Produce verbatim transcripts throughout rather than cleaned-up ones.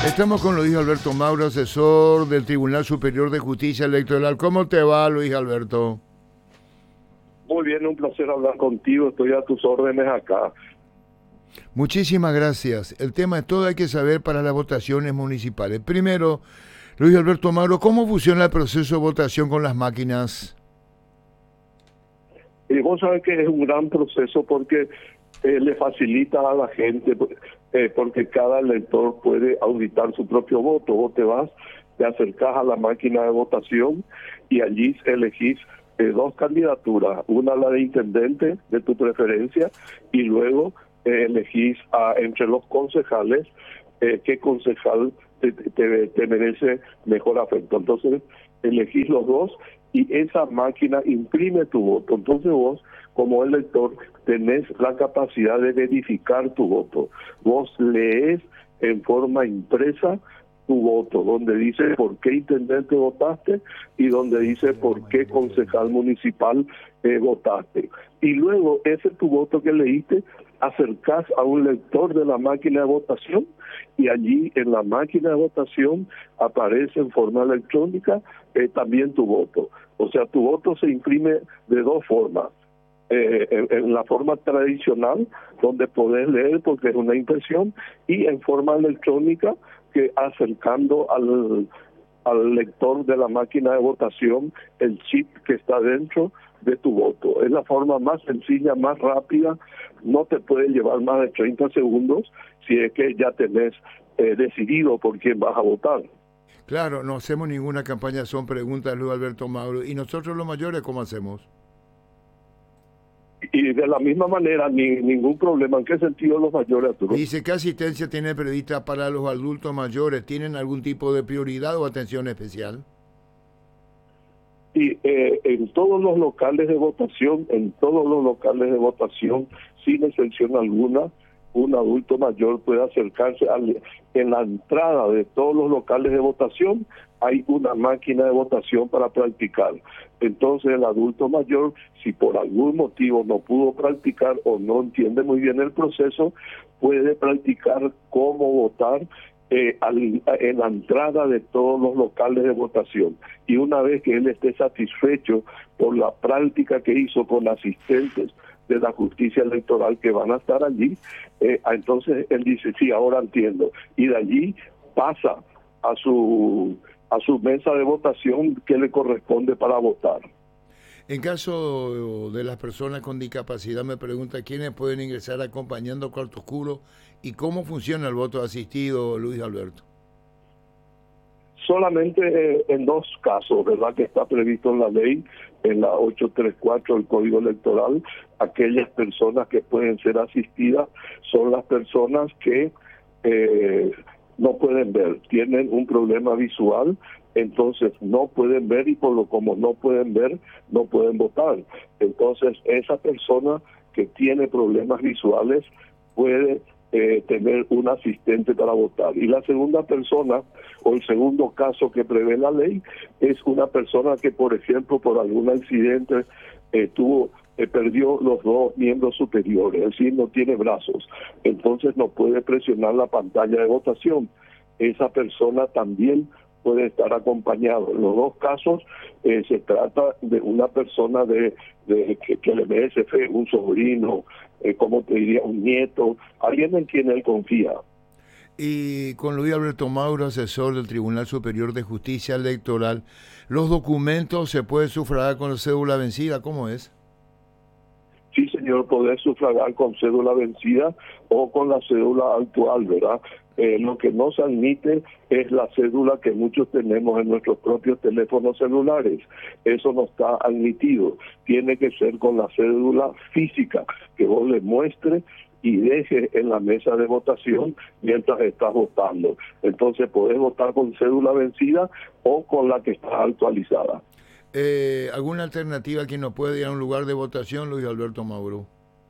Estamos con Luis Alberto Mauro, asesor del Tribunal Superior de Justicia Electoral. ¿Cómo te va, Luis Alberto? Muy bien, un placer hablar contigo. Estoy a tus órdenes acá. Muchísimas gracias. El tema de todo hay que saber para las votaciones municipales. Primero, Luis Alberto Mauro, ¿cómo funciona el proceso de votación con las máquinas? Y vos sabés que es un gran proceso porque eh, le facilita a la gente, eh, porque cada elector puede auditar su propio voto. Vos te vas, te acercás a la máquina de votación y allí elegís eh, dos candidaturas, una la de intendente de tu preferencia y luego eh, elegís a, entre los concejales eh, qué concejal te, te, te merece mejor afecto. Entonces elegís los dos y esa máquina imprime tu voto. Entonces vos, como elector, tenés la capacidad de verificar tu voto. Vos lees en forma impresa tu voto, donde dice por qué intendente votaste y donde dice por qué concejal municipal eh, votaste. Y luego ese tu voto que leíste, acercás a un lector de la máquina de votación y allí en la máquina de votación aparece en forma electrónica eh, también tu voto. O sea, tu voto se imprime de dos formas. Eh, en, en la forma tradicional, donde podés leer porque es una impresión, y en forma electrónica, que acercando al, al lector de la máquina de votación el chip que está dentro de tu voto. Es la forma más sencilla, más rápida, no te puede llevar más de treinta segundos si es que ya tenés eh, decidido por quién vas a votar. Claro, no hacemos ninguna campaña, son preguntas, Luis Alberto Mauro. ¿Y nosotros los mayores cómo hacemos? Y de la misma manera, ni, ningún problema. ¿En qué sentido los mayores, Arturo? Dice, ¿qué asistencia tiene prevista para los adultos mayores? ¿Tienen algún tipo de prioridad o atención especial? Y eh, en todos los locales de votación, en todos los locales de votación, sin excepción alguna, un adulto mayor puede acercarse al, en la entrada de todos los locales de votación hay una máquina de votación para practicar. Entonces el adulto mayor, si por algún motivo no pudo practicar o no entiende muy bien el proceso, puede practicar cómo votar eh, al, en la entrada de todos los locales de votación. Y una vez que él esté satisfecho por la práctica que hizo con asistentes de la justicia electoral que van a estar allí, eh, entonces él dice, sí, ahora entiendo. Y de allí pasa a su a su mesa de votación que le corresponde para votar. En caso de las personas con discapacidad, me pregunta quiénes pueden ingresar acompañando cuarto oscuro y cómo funciona el voto asistido, Luis Alberto. Solamente eh, en dos casos, ¿verdad?, que está previsto en la ley, en la ochocientos treinta y cuatro del Código Electoral, aquellas personas que pueden ser asistidas son las personas que eh, no pueden ver, tienen un problema visual, entonces no pueden ver y por lo como no pueden ver, no pueden votar. Entonces esa persona que tiene problemas visuales puede eh, tener un asistente para votar. Y la segunda persona o el segundo caso que prevé la ley es una persona que, por ejemplo, por algún accidente eh, tuvo Eh, perdió los dos miembros superiores, es decir, no tiene brazos, entonces no puede presionar la pantalla de votación. Esa persona también puede estar acompañado. En los dos casos eh, se trata de una persona de, de que, que le merece fe, un sobrino, eh, como te diría, un nieto, alguien en quien él confía. Y con Luis Alberto Mauro, asesor del Tribunal Superior de Justicia Electoral, ¿los documentos se pueden sufragar con la cédula vencida? ¿Cómo es? Sí, señor, poder sufragar con cédula vencida o con la cédula actual, ¿verdad? Eh, lo que no se admite es la cédula que muchos tenemos en nuestros propios teléfonos celulares. Eso no está admitido. Tiene que ser con la cédula física, que vos le muestres y deje en la mesa de votación mientras estás votando. Entonces podés votar con cédula vencida o con la que está actualizada. Eh, ¿Alguna alternativa a quien no puede ir a un lugar de votación, Luis Alberto Mauro?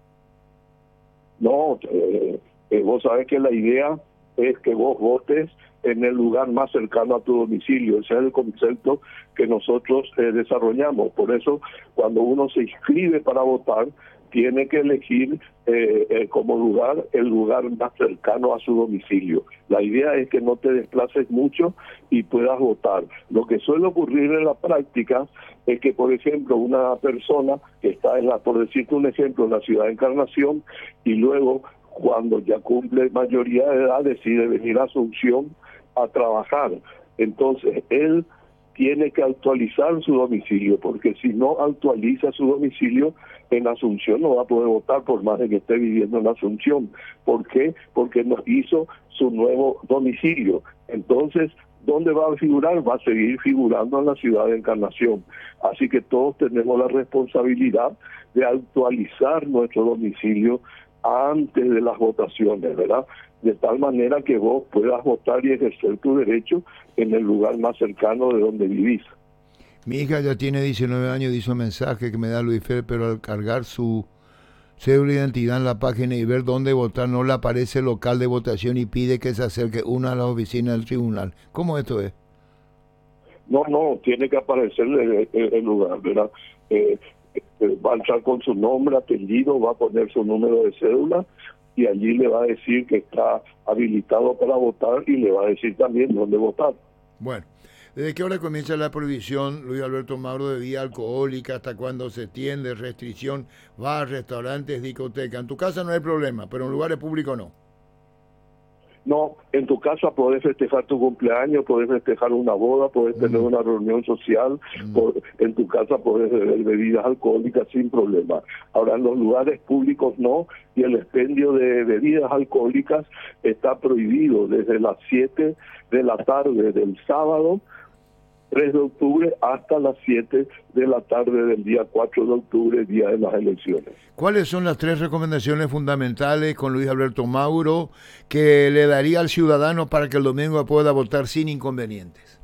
No, eh, eh, vos sabés que la idea es que vos votes en el lugar más cercano a tu domicilio. Ese es el concepto que nosotros eh, desarrollamos. Por eso, cuando uno se inscribe para votar, tiene que elegir eh, eh, como lugar el lugar más cercano a su domicilio. La idea es que no te desplaces mucho y puedas votar. Lo que suele ocurrir en la práctica es que, por ejemplo, una persona que está, en la, por decirte un ejemplo, en la ciudad de Encarnación, y luego, cuando ya cumple mayoría de edad, decide venir a Asunción a trabajar. Entonces, él tiene que actualizar su domicilio, porque si no actualiza su domicilio en Asunción no va a poder votar por más de que esté viviendo en Asunción. ¿Por qué? Porque no hizo su nuevo domicilio. Entonces, ¿dónde va a figurar? Va a seguir figurando en la ciudad de Encarnación. Así que todos tenemos la responsabilidad de actualizar nuestro domicilio antes de las votaciones, ¿verdad? De tal manera que vos puedas votar y ejercer tu derecho en el lugar más cercano de donde vivís. Mi hija ya tiene diecinueve años, dice un mensaje que me da Luis Fer, pero al cargar su cédula de identidad en la página y ver dónde votar, no le aparece el local de votación y pide que se acerque una a las oficinas del tribunal. ¿Cómo esto es? No, no, tiene que aparecer el, el, el lugar, ¿verdad? Eh, va a entrar con su nombre, apellido, va a poner su número de cédula y allí le va a decir que está habilitado para votar y le va a decir también dónde votar. Bueno, ¿desde qué hora comienza la prohibición, Luis Alberto Mauro, de bebida alcohólica? ¿Hasta cuándo se tiende restricción? ¿Bar, restaurantes, discotecas? En tu casa no hay problema, pero en lugares públicos no. No, en tu casa podés festejar tu cumpleaños, podés festejar una boda, podés mm. tener una reunión social, mm. por, en tu casa podés beber bebidas alcohólicas sin problema. Ahora, en los lugares públicos no, y el expendio de bebidas alcohólicas está prohibido desde las siete de la tarde del sábado, tres de octubre, hasta las siete de la tarde del día cuatro de octubre, día de las elecciones. ¿Cuáles son las tres recomendaciones fundamentales con Luis Alberto Mauro que le daría al ciudadano para que el domingo pueda votar sin inconvenientes?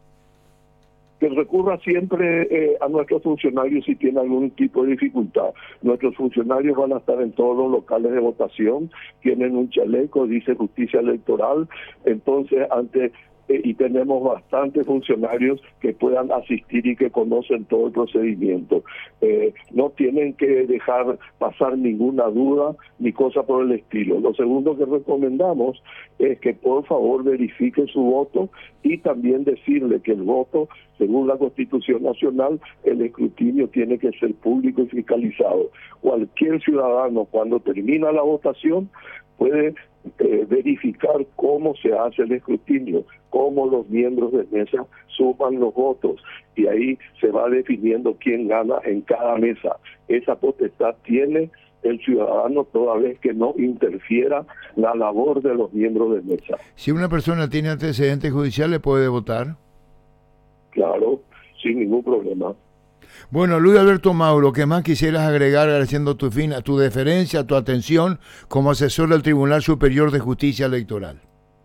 Que recurra siempre eh, a nuestros funcionarios si tiene algún tipo de dificultad. Nuestros funcionarios van a estar en todos los locales de votación, tienen un chaleco, dice justicia electoral, entonces ante... y tenemos bastantes funcionarios que puedan asistir y que conocen todo el procedimiento. Eh, no tienen que dejar pasar ninguna duda ni cosa por el estilo. Lo segundo que recomendamos es que por favor verifique su voto y también decirle que el voto, según la Constitución Nacional, el escrutinio tiene que ser público y fiscalizado. Cualquier ciudadano, cuando termina la votación, puede eh, verificar cómo se hace el escrutinio, cómo los miembros de mesa suman los votos, y ahí se va definiendo quién gana en cada mesa. Esa potestad tiene el ciudadano toda vez que no interfiera la labor de los miembros de mesa. Si una persona tiene antecedentes judiciales, ¿puede votar? Claro, sin ningún problema. Bueno, Luis Alberto Mauro, ¿qué más quisieras agregar agradeciendo tu, fin, tu deferencia, tu atención como asesor del Tribunal Superior de Justicia Electoral?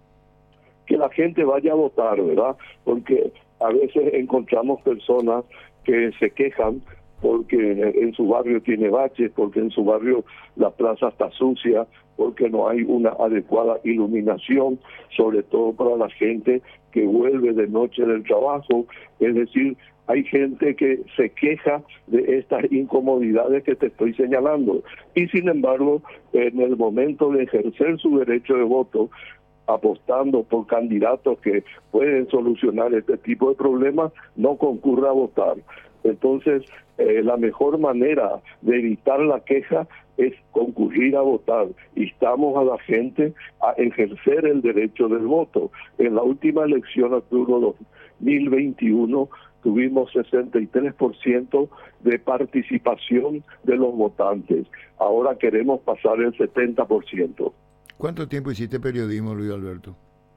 Que la gente vaya a votar, ¿verdad? Porque a veces encontramos personas que se quejan porque en su barrio tiene baches, porque en su barrio la plaza está sucia, porque no hay una adecuada iluminación, sobre todo para la gente que vuelve de noche del trabajo. Es decir, hay gente que se queja de estas incomodidades que te estoy señalando. Y sin embargo, en el momento de ejercer su derecho de voto, apostando por candidatos que pueden solucionar este tipo de problemas, no concurra a votar. Entonces, eh, la mejor manera de evitar la queja es concurrir a votar. Instamos a la gente a ejercer el derecho del voto. En la última elección, octubre dos mil veintiuno, tuvimos sesenta y tres por ciento de participación de los votantes. Ahora queremos pasar el setenta por ciento. ¿Cuánto tiempo hiciste periodismo, Luis Alberto?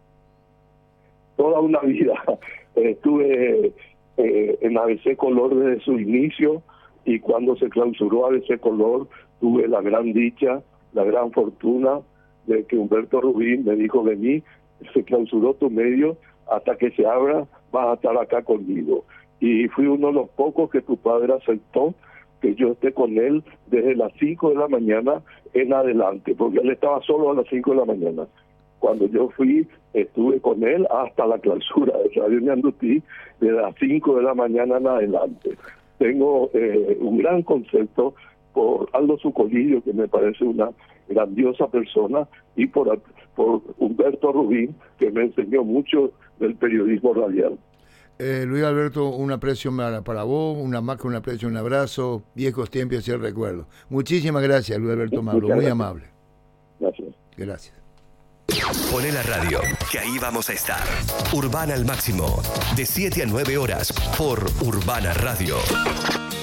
Toda una vida. Estuve eh, en A B C Color desde su inicio, y cuando se clausuró A B C Color tuve la gran dicha, la gran fortuna de que Humberto Rubín me dijo: de mí, se clausuró tu medio, hasta que se abra vas a estar acá conmigo. Y fui uno de los pocos que tu padre aceptó que yo esté con él desde las cinco de la mañana en adelante, porque él estaba solo a las cinco de la mañana. Cuando yo fui, estuve con él hasta la clausura de Radio Ñandutí, de las cinco de la mañana en adelante. Tengo eh, un gran concepto por Aldo Zucolillo, que me parece una grandiosa persona, y por, por Humberto Rubín, que me enseñó mucho del periodismo radial. Eh, Luis Alberto, un aprecio para, para vos, una más que un aprecio, un abrazo, viejos tiempos y el recuerdo. Muchísimas gracias, Luis Alberto Mauro, muy gracias. amable. Gracias. Gracias. Poné la radio, que ahí vamos a estar. Urbana al máximo, de siete a nueve horas, por Urbana Radio.